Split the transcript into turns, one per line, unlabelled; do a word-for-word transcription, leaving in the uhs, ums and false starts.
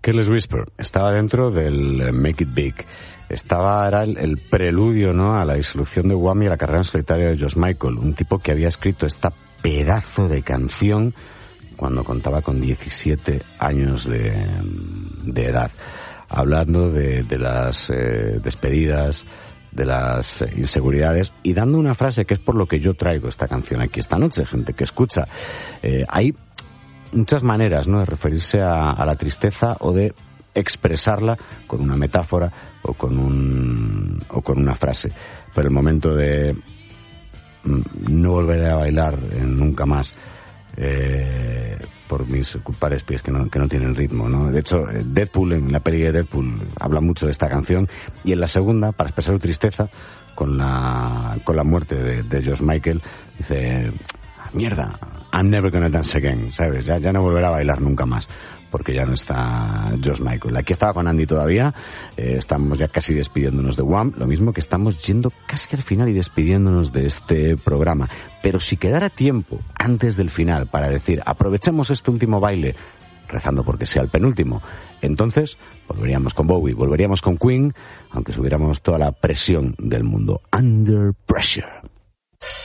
Careless Whisper estaba dentro del Make It Big. Estaba, era el, el preludio, ¿no?, a la disolución de Wham y a la carrera en solitario de George Michael, un tipo que había escrito esta pedazo de canción cuando contaba con diecisiete años de, de edad, hablando de, de las eh, despedidas, de las inseguridades, y dando una frase que es por lo que yo traigo esta canción aquí esta noche, gente que escucha. Eh, hay muchas maneras, ¿no?, de referirse a, a la tristeza o de expresarla con una metáfora o con un o con una frase, pero el momento de no volveré a bailar nunca más eh, por mis culpables pies que no, que no tienen ritmo, ¿no? De hecho, Deadpool, en la peli de Deadpool, habla mucho de esta canción, y en la segunda, para expresar su tristeza con la con la muerte de, de George Michael, dice: mierda, I'm never gonna dance again, ¿sabes? Ya, ya no volverá a bailar nunca más, porque ya no está George Michael. Aquí estaba con Andy todavía, eh, estamos ya casi despidiéndonos de Wham, lo mismo que estamos yendo casi al final y despidiéndonos de este programa. Pero si quedara tiempo antes del final para decir, aprovechemos este último baile, rezando porque sea el penúltimo, entonces volveríamos con Bowie, volveríamos con Queen, aunque subiéramos toda la presión del mundo. Under Pressure.